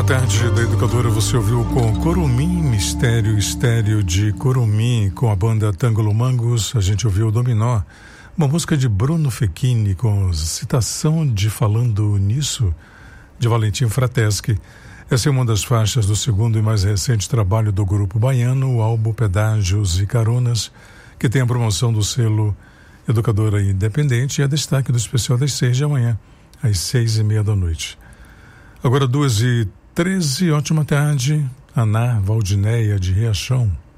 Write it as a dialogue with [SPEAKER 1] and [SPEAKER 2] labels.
[SPEAKER 1] Na tarde da Educadora você ouviu com Curumim, Mistério Estéreo de Curumim, com a banda Tangolomangos. A gente ouviu Dominó, uma música de Bruno Fechini com citação de Falando Nisso, de Valentim Frateschi. Essa é uma das faixas do segundo e mais recente trabalho do grupo baiano, o álbum Pedágios e Caronas, que tem a promoção do selo Educadora Independente e a destaque do especial das 6 de amanhã, às 6:30 da noite. Agora 2:13, ótima tarde. Aná Valdinéia de Riachão.